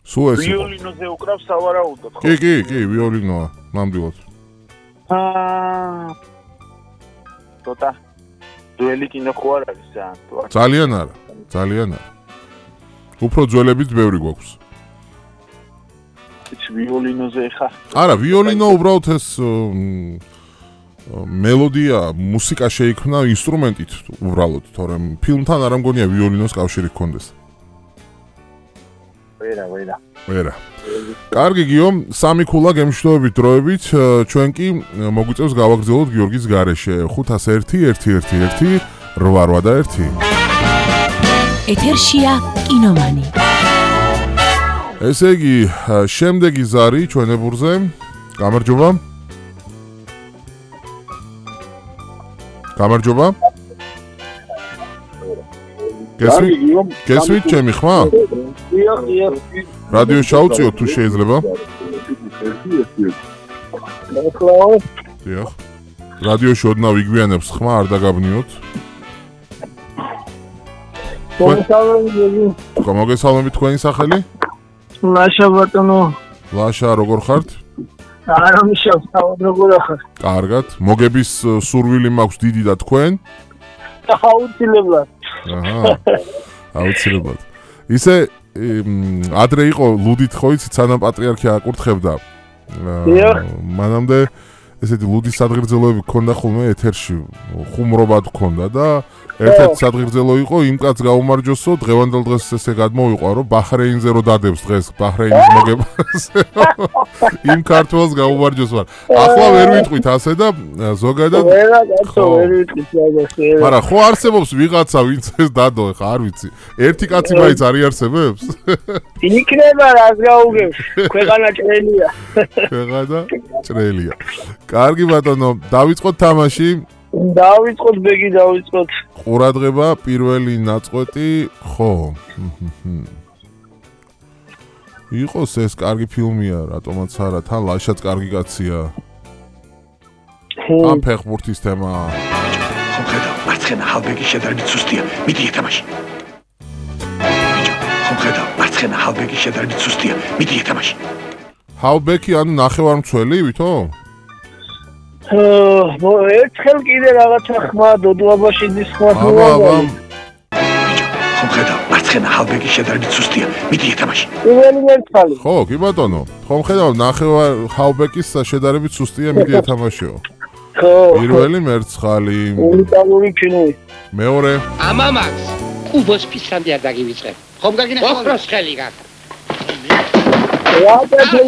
სულ ეს იყო. ვიოლინოზე უკრავს სავარაუდოდ, ხო? კი, ვიოლინოა, ნამდვილად. ცოტა ძველი კინო ხო არ არის ძალიან? ძალიან არა. უფრო ძველებით ბევრი გვაქვს. ვიოლინოზე ხა? არა, ვიოლინო უბრალოდ ეს მელოდია, მუსიკა შეიქმნა ინსტრუმენტით უბრალოდ, თორემ ფილმთან არ მგონია ვიოლინოს კავშირი ჰქონდეს. ვერა. კარგი გიო, სამი ქულა გემშვიდობებით დროებით, ჩვენ კი მოგვიწევს გავაგრძელოთ გიორგის გარეშე 501-111-881. ეთერშია კინომანი. ესე იგი, შემდეგი ზარი ჩვენებურზე. გამარჯობა. გესმით ჩემი ხმა? რადიო შევწიოთ თუ შეიძლება? დიახ. რადიოში ოდნავ იგვიანებს ხმა, არ დაგაბნიოთ. მოგესალმებით, თქვენი სახელი? ლაშა ბატონო. ლაშა, როგორ ხართ? არა მიშავ, როგორ ხარ? კარგად. მოგების სურვილი მაქვს დიდი და თქვენ? აუცილებლად. აუცილებლად. ისე ადრე იყო ლუდით ხო იცით, სანამ პატრიარქი აკურთხებდა. მანამდე ესეთი ლუდის სადღერძელოები გქონდა ხოლმე ეთერში, ხუმრობად გქონდა და ერთ-ერთი სადღერძელო იყო იმ კაცს გაუმარჯოსო, დღევანდელ დღეს ესე გადმოვიყვა, რომ ბაჰრეინზე რო დადებს დღეს ბაჰრეინის მოგებას. იმ ქართველს გაუმარჯოს ვარ. ახლა ვერ ვიტყვით ასე და ზოგადად ვერა კაცო, ვერ ვიტყვით მაგას. მაგრამ ხო არსებობს ვიღაცა, ვინც ეს დადო, ხა არ ვიცი. ერთი კაცი მაინც არ იარსებებს? იქნება რას გაუგებს, ქვეყანა ჭრელია. ქვეყანა ჭრელია. კარგი ბატონო, დავიწყოთ თამაში. დავიწყოთ, ბეგი დავიწყოთ. ყურადღება, პირველი ნაწყვეტი, ხო. იყოს ეს კარგი ფილმია, რატომაც არა, თან ლაშაც კარგი კაცია. ამ ფეხბურთის თემა. ხომ ხედავ, მარცხენა ჰალბეკი შედარებით სუსტია. მიდი ეთამაში. ხომ ხედავ, მარცხენა ჰალბეკი შედარებით სუსტია. მიდი ეთამაში. ჰალბეკი ანუ ნახევარმცველი, ვითო? ერთხელ კიდე რაღაცა ხმა დოდუაბაშიძის ხმა მოავალ. ხომ ხედავ, მარცხენა ჰალბეკი შედარებით სუსტია. მიდი ეთამაში. პირველი მერცხალი. ხო, კი ბატონო. ხომ ხედავ, ნახევარ ჰალბეკის შედარებით სუსტია, მიდი ეთამაშიო. ხო. პირველი მერცხალი. უნიკალური ფილმი. მეორე. ამამაკს კუბოს ფისრამდე არ დაგივიწყებ. ხომ გაგინახავ? ოქროს ხელი გაქვს. რა